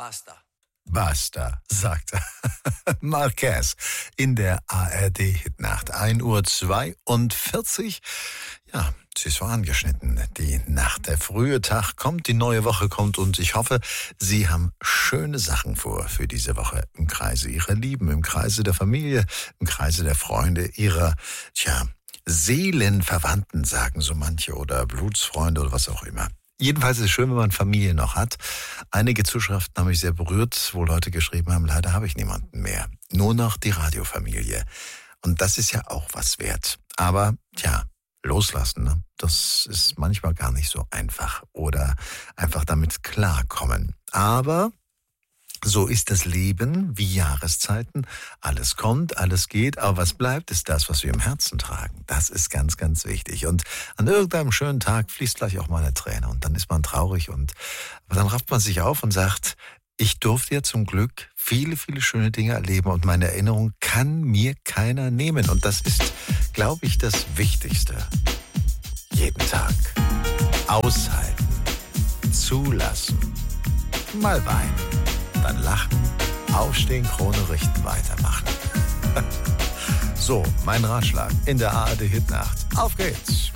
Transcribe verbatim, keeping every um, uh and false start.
Basta. Basta, sagt Marquez in der A R D-Hitnacht. ein Uhr zweiundvierzig. Ja, sie ist so angeschnitten. Die Nacht, der frühe Tag kommt, die neue Woche kommt und ich hoffe, Sie haben schöne Sachen vor für diese Woche im Kreise Ihrer Lieben, im Kreise der Familie, im Kreise der Freunde, Ihrer, tja, Seelenverwandten, sagen so manche, oder Blutsfreunde oder was auch immer. Jedenfalls ist es schön, wenn man Familie noch hat. Einige Zuschriften haben mich sehr berührt, wo Leute geschrieben haben, leider habe ich niemanden mehr. Nur noch die Radiofamilie. Und das ist ja auch was wert. Aber, tja, loslassen, ne? Das ist manchmal gar nicht so einfach. Oder einfach damit klarkommen. Aber so ist das Leben wie Jahreszeiten. Alles kommt, alles geht, aber was bleibt, ist das, was wir im Herzen tragen. Das ist ganz, ganz wichtig. Und an irgendeinem schönen Tag fließt gleich auch mal eine Träne und dann ist man traurig und aber dann rafft man sich auf und sagt, ich durfte ja zum Glück viele, viele schöne Dinge erleben und meine Erinnerung kann mir keiner nehmen. Und das ist, glaube ich, das Wichtigste. Jeden Tag aushalten, zulassen, mal weinen. Dann lachen, aufstehen, Krone richten, weitermachen. So, mein Ratschlag in der A R D-Hitnacht. Auf geht's!